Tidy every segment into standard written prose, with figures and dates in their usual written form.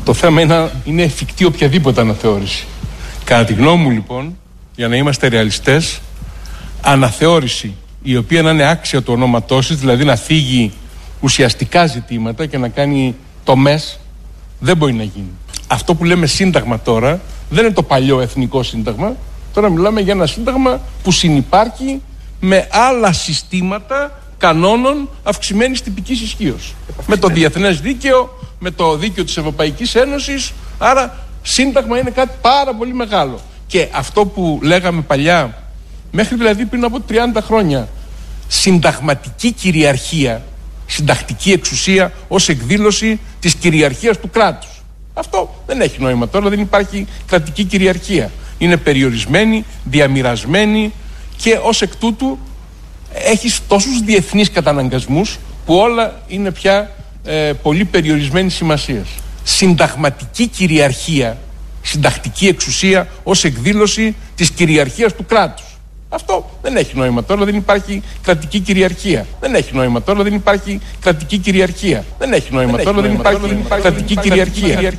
Το θέμα είναι εφικτή οποιαδήποτε αναθεώρηση. Κατά τη γνώμη μου, λοιπόν, για να είμαστε ρεαλιστές, αναθεώρηση η οποία να είναι άξια του ονόματός της, δηλαδή να θίγει ουσιαστικά ζητήματα και να κάνει τομές, δεν μπορεί να γίνει. Αυτό που λέμε σύνταγμα τώρα δεν είναι το παλιό εθνικό σύνταγμα. Τώρα μιλάμε για ένα σύνταγμα που συνυπάρχει με άλλα συστήματα κανόνων αυξημένης τυπικής ισχύως. Με το διεθνές δίκαιο, με το δίκαιο της Ευρωπαϊκής Ένωσης. Άρα σύνταγμα είναι κάτι πάρα πολύ μεγάλο. Και αυτό που λέγαμε παλιά, μέχρι δηλαδή πριν από 30 χρόνια, συνταγματική κυριαρχία, συντακτική εξουσία ως εκδήλωση της κυριαρχίας του κράτους. Αυτό δεν έχει νόημα τώρα, δεν υπάρχει κρατική κυριαρχία. Είναι περιορισμένη, διαμοιρασμένη και ως εκ τούτου έχει τόσους διεθνείς καταναγκασμούς που όλα είναι πια πολύ περιορισμένη σημασίας. Συνταγματική κυριαρχία, συντακτική εξουσία ως εκδήλωση της κυριαρχίας του κράτους. Αυτό δεν έχει νόημα τώρα, δεν υπάρχει κρατική κυριαρχία. Δεν έχει νόημα τώρα, δεν υπάρχει κρατική κυριαρχία. Δεν έχει νόημα τώρα, δεν υπάρχει κρατική κυριαρχία.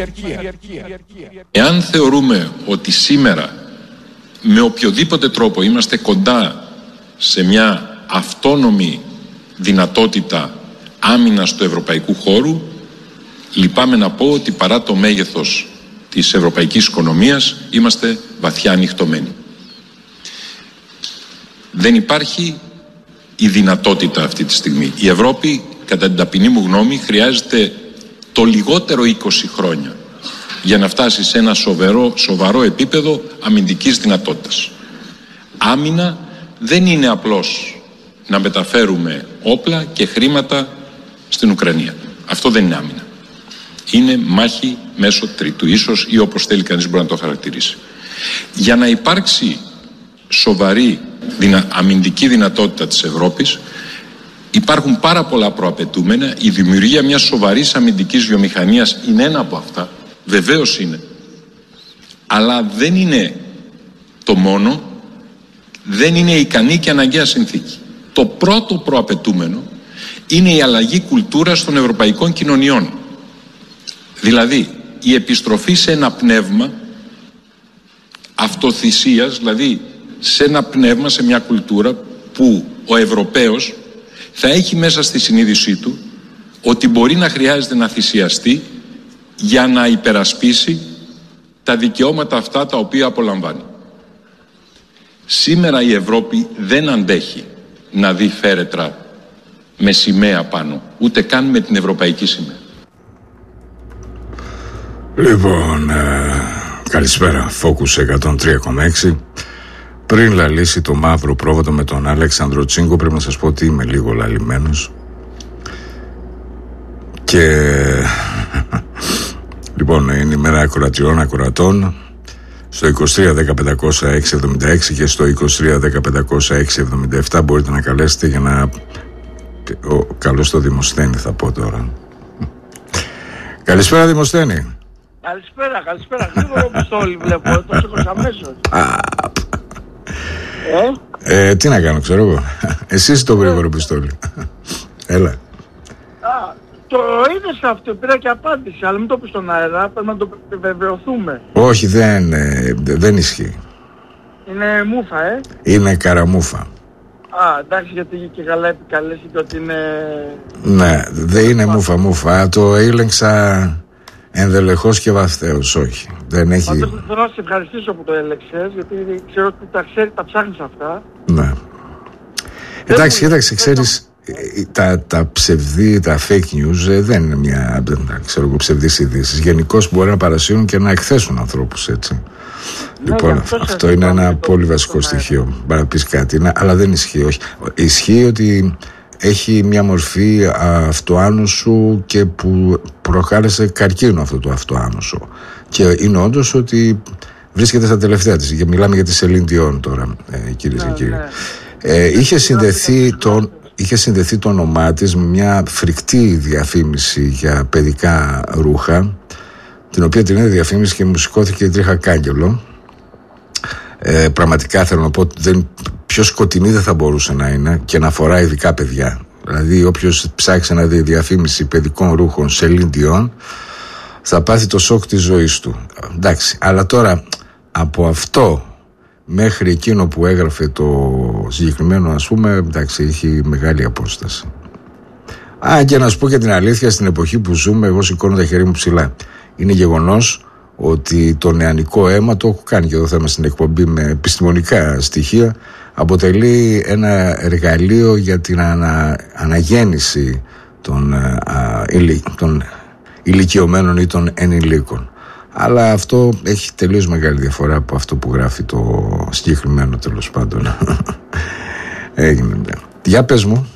Εάν θεωρούμε ότι σήμερα με οποιοδήποτε τρόπο είμαστε κοντά σε μια αυτόνομη δυνατότητα άμυνας του ευρωπαϊκού χώρου, λυπάμαι να πω ότι παρά το μέγεθος της ευρωπαϊκής οικονομίας είμαστε βαθιά ανοιχτωμένοι. Δεν υπάρχει η δυνατότητα αυτή τη στιγμή. Η Ευρώπη, κατά την ταπεινή μου γνώμη, χρειάζεται το λιγότερο 20 χρόνια για να φτάσει σε ένα σοβαρό επίπεδο αμυντικής δυνατότητας. Άμυνα δεν είναι απλώς να μεταφέρουμε όπλα και χρήματα στην Ουκρανία. Αυτό δεν είναι άμυνα. Είναι μάχη μέσω τρίτου, ίσως, ή όπως θέλει κανείς μπορεί να το χαρακτηρίσει. Για να υπάρξει σοβαρή αμυντική δυνατότητα της Ευρώπης, υπάρχουν πάρα πολλά προαπαιτούμενα. Η δημιουργία μιας σοβαρής αμυντικής βιομηχανίας είναι ένα από αυτά. Βεβαίως είναι. Αλλά δεν είναι το μόνο, δεν είναι ικανή και αναγκαία συνθήκη. Το πρώτο προαπαιτούμενο είναι η αλλαγή κουλτούρας των ευρωπαϊκών κοινωνιών. Δηλαδή η επιστροφή σε ένα πνεύμα αυτοθυσίας, δηλαδή σε ένα πνεύμα, σε μια κουλτούρα που ο Ευρωπαίος θα έχει μέσα στη συνείδησή του ότι μπορεί να χρειάζεται να θυσιαστεί για να υπερασπίσει τα δικαιώματα αυτά τα οποία απολαμβάνει. Σήμερα η Ευρώπη δεν αντέχει να δει φέρετρα με σημαία πάνω, ούτε καν με την ευρωπαϊκή σημαία. Λοιπόν, καλησπέρα, Focus 103,6. Πριν λαλήσει το μαύρο πρόβατο με τον Αλέξανδρο Τσίγκο, πρέπει να σας πω ότι είμαι λίγο λαλημένος. Και λοιπόν, είναι η μέρα ακροατριών, ακροατών. Στο 23-10-500-676 και στο 23-10-500-677 μπορείτε να καλέσετε για να... Καλώς το Δημοσθένη θα πω τώρα. Καλησπέρα Δημοσθένη. Καλησπέρα. Γρήγορο πιστόλι βλέπω, το σήκωσα αμέσως. Τι να κάνω, ξέρω εγώ. Εσύ είσαι το γρήγορο πιστόλι. Έλα. Το είδες αυτό, πήρα και απάντηση, αλλά μην το πεις στον αέρα, πρέπει να το βεβαιωθούμε. Όχι, δεν ισχύει. Είναι μούφα, Είναι καραμούφα. Εντάξει, γιατί και καλά επικαλέσετε ότι είναι... Ναι, δεν είναι μούφα. Το έλεγξα ενδελεχώς και βαθέως, όχι. Δεν έχει... Θέλω να σε ευχαριστήσω που το έλεξες, γιατί ξέρω ότι τα ψάχνεις αυτά. Ναι. Εντάξει, κοίταξε, ξέρεις, τα ψευδή, τα fake news δεν είναι μια, ψευδείς ειδήσεις. Γενικώς μπορεί να παρασύρουν και να εκθέσουν ανθρώπους, έτσι. Λοιπόν, αυτό είναι ένα πολύ βασικό στοιχείο. Μπορεί να πεις κάτι, αλλά δεν ισχύει, όχι. Ισχύει ότι έχει μια μορφή αυτοάνωσου και που προκάλεσε καρκίνο αυτό το αυτοάνωσο. Και είναι όντως ότι βρίσκεται στα τελευταία της. Μιλάμε για τη Σελίν Διόν τώρα, κυρίες και κύριοι. Είχε συνδεθεί το όνομά της με μια φρικτή διαφήμιση για παιδικά ρούχα, την οποία την είδε διαφήμιση και μου σηκώθηκε η τρίχα κάγκελο. Πραγματικά θέλω να πω ότι πιο σκοτεινή δεν θα μπορούσε να είναι και να αφορά ειδικά παιδιά. Δηλαδή όποιος ψάξει να δει διαφήμιση παιδικών ρούχων Celine Dion θα πάθει το σοκ της ζωής του. Εντάξει, αλλά τώρα από αυτό μέχρι εκείνο που έγραφε το συγκεκριμένο, ας πούμε, εντάξει, έχει μεγάλη απόσταση. Και να σου πω και την αλήθεια, στην εποχή που ζούμε, εγώ σηκώνω τα χέρια μου ψηλά. Είναι γεγονός ότι το νεανικό αίμα, το έχω κάνει και εδώ θέμα στην εκπομπή με επιστημονικά στοιχεία, αποτελεί ένα εργαλείο για την αναγέννηση των ηλικιωμένων ή των ενηλίκων. Αλλά αυτό έχει τελείως μεγάλη διαφορά από αυτό που γράφει το συγκεκριμένο, τέλος πάντων. Έγινε. Για πες μου.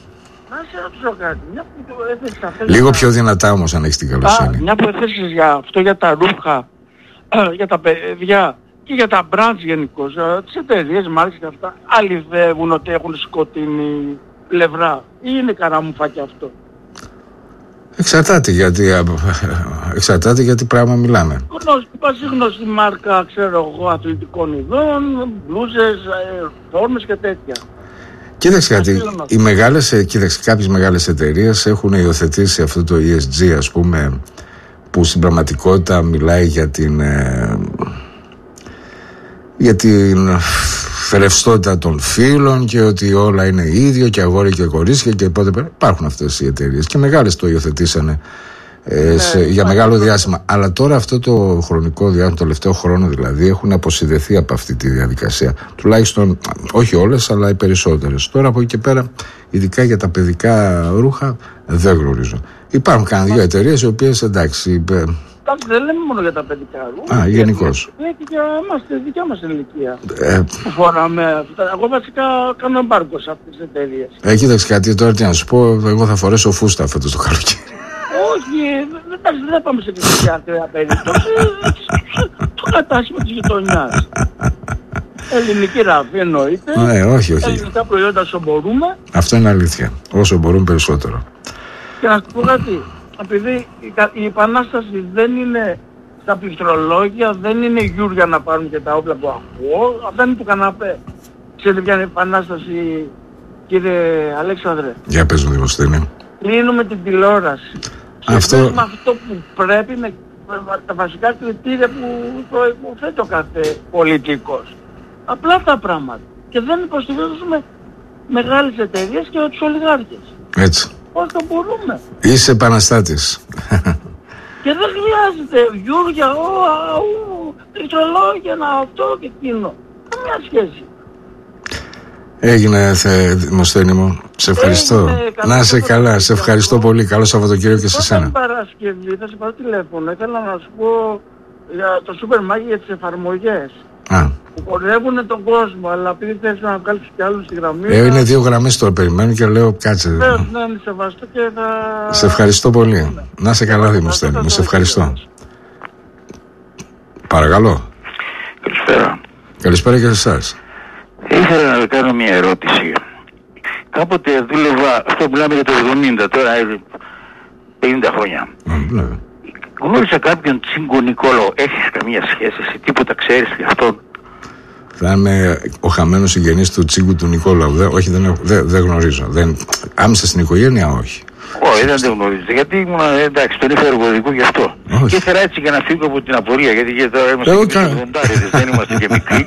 Λίγο πιο δυνατά όμως, αν έχεις την καλοσύνη. Μια που έθεσες για αυτό, για τα ρούχα, για τα παιδιά και για τα μπραντς γενικώς, τις εταιρείες μάλιστα και αυτά, αληθεύουν ότι έχουν σκοτεινή πλευρά ή είναι καραμούφα και αυτό? Εξαρτάται γιατί πράγμα μιλάμε. Πασίγνωστη μάρκα, ξέρω εγώ, αθλητικών ειδών, μπλούζες, φόρμες και τέτοια. Κοίταξε κάτι, κάποιες μεγάλες εταιρείες έχουν υιοθετήσει αυτό το ESG, ας πούμε, που στην πραγματικότητα μιλάει για την ρευστότητα των φύλων και ότι όλα είναι ίδιο και αγόρια και κορίτσια και πότε υπάρχουν αυτές οι εταιρείες και μεγάλες το υιοθετήσανε για μεγάλο διάστημα. Αλλά τώρα αυτό το χρονικό διάστημα, το τελευταίο χρόνο δηλαδή, έχουν αποσυνδεθεί από αυτή τη διαδικασία. Τουλάχιστον όχι όλες, αλλά οι περισσότερες. Τώρα από εκεί και πέρα, ειδικά για τα παιδικά ρούχα, δεν γνωρίζω. Υπάρχουν κανένα δύο εταιρείες οι οποίες, εντάξει. Δεν λέμε μόνο για τα παιδικά ρούχα. Γενικώς. Και για εμάς, τη δικιά μας ηλικία. Που φοράμε αυτά. Εγώ βασικά κάνω εμπάργκο σε αυτές τις εταιρείες. Κοίταξε κάτι, τώρα τι να σου πω, εγώ θα φορέσω φούστα φέτος το καλοκαίρι. Όχι, δεν πάμε σε τέτοια άκραία περίπτωση. Το κατάστημα της γειτονιάς. Ελληνική ραφή εννοείται. Όχι. Ελληνικά προϊόντα όσο μπορούμε. Αυτό είναι αλήθεια. Όσο μπορούμε περισσότερο. Και να σου πω κάτι. Επειδή η επανάσταση δεν είναι στα πληκτρολόγια, δεν είναι γιούρια να πάρουν και τα όπλα που ακούω. Αυτά είναι του καναπέ. Ξέρετε ποια είναι η επανάσταση, κύριε Αλέξανδρε? Για πες μου, Δημοσθένη. Κλείνουμε την τηλεόραση. Αυτό που πρέπει, με τα βασικά κριτήρια που θέτει ο κάθε πολιτικός. Απλά τα πράγματα. Και δεν υποστηρίζουμε μεγάλες εταιρείες και τους ολιγάρχες. Έτσι. Όσο μπορούμε. Είσαι επαναστάτης. Και δεν χρειάζεται γιούρια, πληκτρολόγια, αυτό και εκείνο. Καμία σχέση. Έγινε, Δημοσθένη μου. Σε ευχαριστώ. Να είσαι καλά. Σε ευχαριστώ πολύ. Καλό Σαββατοκύριακο και σε σένα. Την Παρασκευή θα σε πάρω τηλέφωνο. Ήθελα να σου πω για το σούπερ μάρκετ, για τις εφαρμογές. Που χορεύουν τον κόσμο, αλλά επειδή θες να βγάλεις κι άλλους στη γραμμή. Είναι 2 γραμμές τώρα, περιμένω και λέω κάτσε. Ναι, είναι σεβαστό και θα. Σε ευχαριστώ πολύ. Να είσαι καλά, Δημοσθένη μου. Σε ευχαριστώ. Παρακαλώ. Καλησπέρα. Καλησπέρα και σε εσάς. Ήθελα να κάνω μια ερώτηση. Κάποτε δούλευα, αυτό που μιλάμε για το 70, τώρα 50 χρόνια. Γνώρισα κάποιον Τσίγκο Νικόλαο. Έχεις καμία σχέση, εσύ τίποτα ξέρεις γι' αυτόν? Θα είμαι ο χαμένος συγγενής του Τσίγκου του Νικόλαου. Όχι, δεν γνωρίζω. Άμεσα στην οικογένεια, όχι. Όχι, δεν το γνωρίζω. Γιατί ήμουν, εντάξει, τον είχα εργοδικό γι' αυτό. Όχι. Και ήθελα έτσι για να φύγω από την απορία. Γιατί τώρα είμαστε και 80, δεν είμαστε και μικροί.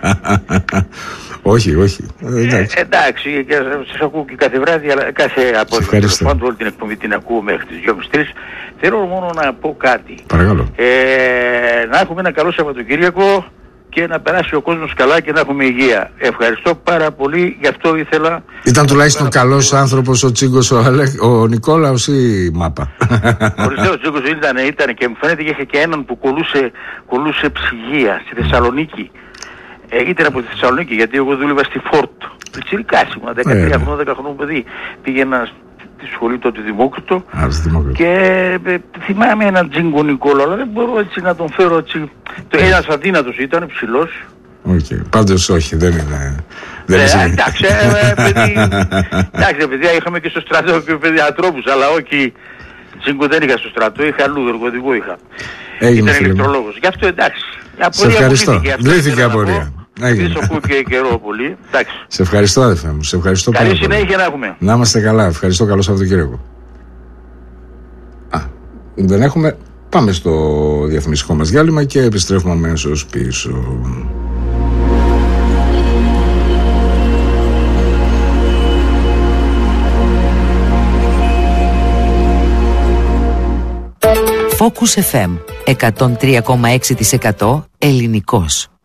Όχι. Εντάξει, σας ακούω και κάθε βράδυ, αλλά κάθε απόγευμα. Πάντως όλη την εκπομπή την ακούω μέχρι τις 2.30-3. Θέλω μόνο να πω κάτι. Παρακαλώ. Να έχουμε ένα καλό Σαββατοκύριακο και να περάσει ο κόσμος καλά και να έχουμε υγεία. Ευχαριστώ πάρα πολύ, γι' αυτό ήθελα. Ήταν τουλάχιστον καλός άνθρωπος ο Τσίγκος ο Νικόλαος ή μάπα? Ο Τσίγκος ήταν και μου φαίνεται και είχε και έναν που κολούσε ψυγεία στη Θεσσαλονίκη. Ήταν από τη Θεσσαλονίκη, γιατί εγώ δούλευα στη Φόρτ. Πιτσιρικάς ήμουν, 13 χρονών παιδί. Πήγαινα στη σχολή τότε Δημόκριτο και θυμάμαι έναν Τσίγκο Νικόλαο, αλλά δεν μπορώ έτσι να τον φέρω έτσι. Ένας αδύνατος ήταν, ψηλός. Πάντως όχι, δεν είναι. Εντάξει, παιδιά, είχαμε και στο στρατό και παιδιά ανθρώπους, αλλά όχι. Τσίγκο δεν είχα στο στρατό, είχα αλλού, εργοδικό είχα. Ήταν ηλεκτρολόγος. Γι' αυτό εντάξει. Σε ευχαριστώ. Λύθηκε η απορία. Δεν σου ακούω και καιρό πολύ. Σε ευχαριστώ, αδερφέ μου. Σε ευχαριστώ πολύ. Καλή συνέχεια να έχουμε. Να είμαστε καλά. Ευχαριστώ. Καλό Σαββατοκύριακο. Δεν έχουμε. Πάμε στο διαφημιστικό μας διάλειμμα και επιστρέφουμε αμέσως πίσω. Focus FM 103,6% ελληνικός.